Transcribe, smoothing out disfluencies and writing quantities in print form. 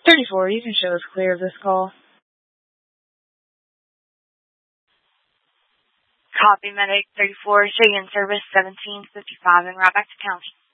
34, you can show us clear of this call. Copy, Medic 34, show you in service 1755 and right back to county.